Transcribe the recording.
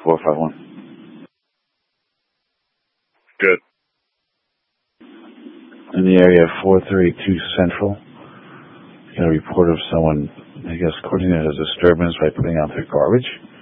451. Good. In the area of 432 Central, got a report of someone, I guess, according to a disturbance by putting out their garbage.